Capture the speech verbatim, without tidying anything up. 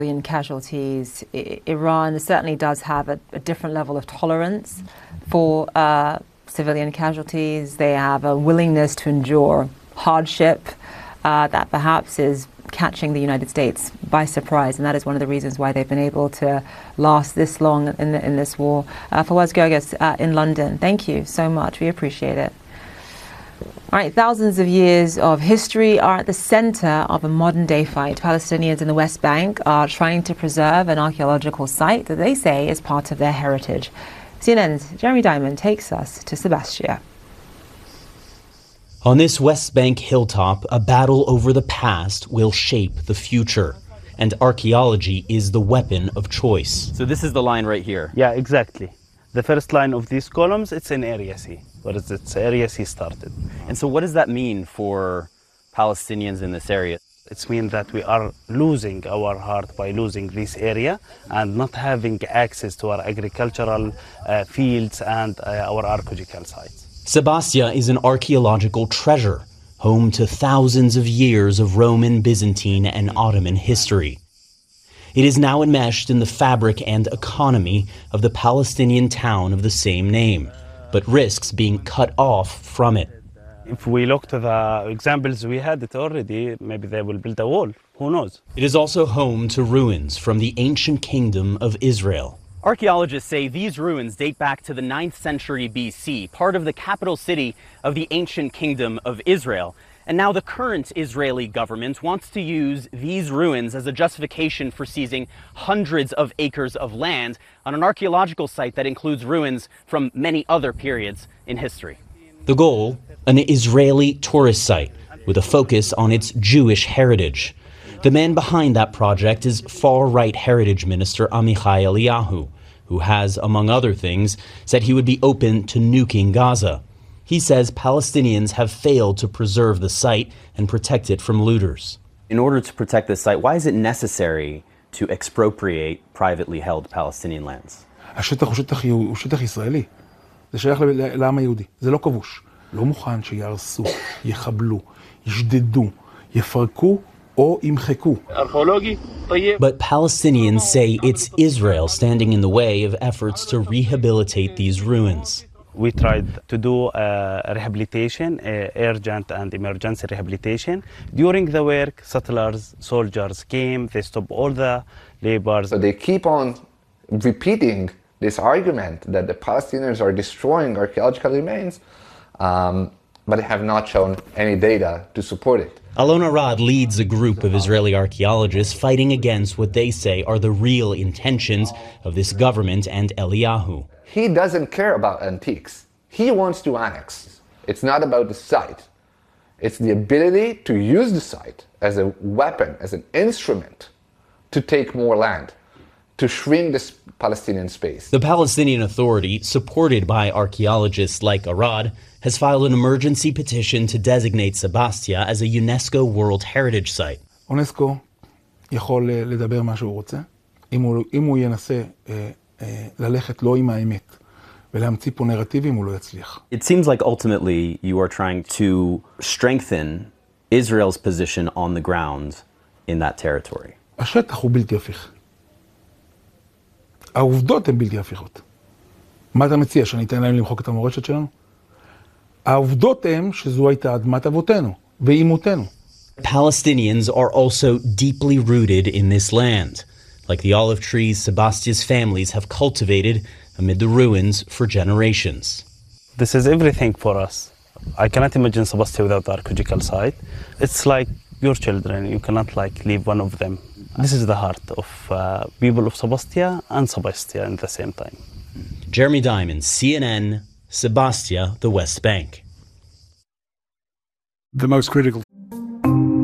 Casualties. I Iran certainly does have a, a different level of tolerance for uh, civilian casualties. They have a willingness to endure hardship uh, that perhaps is catching the United States by surprise, and that is one of the reasons why they've been able to last this long in, the, in this war. Uh, Fawaz Gerges uh, in London, thank you so much. We appreciate it. All right, thousands of years of history are at the center of a modern-day fight. Palestinians in the West Bank are trying to preserve an archaeological site that they say is part of their heritage. C N N's Jeremy Diamond takes us to Sebastia. On this West Bank hilltop, a battle over the past will shape the future. And archaeology is the weapon of choice. So this is the line right here? Yeah, exactly. The first line of these columns, it's in Area C, where it's Area C started. And so what does that mean for Palestinians in this area? It means that we are losing our heart by losing this area and not having access to our agricultural uh, fields and uh, our archaeological sites. Sebastia is an archaeological treasure, home to thousands of years of Roman, Byzantine, and Ottoman history. It is now enmeshed in the fabric and economy of the Palestinian town of the same name, but risks being cut off from it. If we look to the examples we had it already, maybe they will build a wall. Who knows? It is also home to ruins from the ancient kingdom of Israel. Archaeologists say these ruins date back to the ninth century B C, part of the capital city of the ancient kingdom of Israel. And now the current Israeli government wants to use these ruins as a justification for seizing hundreds of acres of land on an archaeological site that includes ruins from many other periods in history. The goal, an Israeli tourist site with a focus on its Jewish heritage. The man behind that project is far-right heritage minister Amichai Eliyahu, who has, among other things, said he would be open to nuking Gaza. He says Palestinians have failed to preserve the site and protect it from looters. In order to protect this site, why is it necessary to expropriate privately held Palestinian lands? השטח הוא שטח, הוא שטח ישראלי. זה שייך לעם היהודי. זה לא כבוש. לא מוכן שיהרסו, יחבלו, ישדדו, יפרקו או ימחקו. But Palestinians say it's Israel standing in the way of efforts to rehabilitate these ruins. We tried to do uh, rehabilitation, uh, urgent and emergency rehabilitation. During the work, settlers, soldiers came, they stopped all the labors. So they keep on repeating this argument that the Palestinians are destroying archaeological remains, um, but they have not shown any data to support it. Alon Arad leads a group of Israeli archaeologists fighting against what they say are the real intentions of this government and Eliyahu. He doesn't care about antiques. He wants to annex. It's not about the site. It's the ability to use the site as a weapon, as an instrument to take more land, to shrink this Palestinian space. The Palestinian Authority, supported by archaeologists like Arad, has filed an emergency petition to designate Sebastia as a UNESCO World Heritage Site. אונסקו יכול לדבר מה שהוא רוצה, אם הוא, אם הוא ינסה ללכת לא עם האמת ולהמציא פה נרטיבים, הוא לא יצליח. It seems like ultimately you are trying to strengthen Israel's position on the ground in that territory. השטח הוא בלתי הפיך. העובדות הן בלתי הפיכות. מה אתה מציע, שאני אתן להם למחוק את המורשת שלנו? העובדות הן שזו הייתה אדמת אבותינו ואימותינו. Palestinians are also deeply rooted in this land, like the olive trees Sebastia's families have cultivated amid the ruins for generations. This is everything for us. I cannot imagine Sebastia without the archaeological site. It's like your children, you cannot like leave one of them. This is the heart of uh, people of Sebastia and Sebastia at the same time. Jeremy Diamond, C N N, Sebastia, the West Bank. The most critical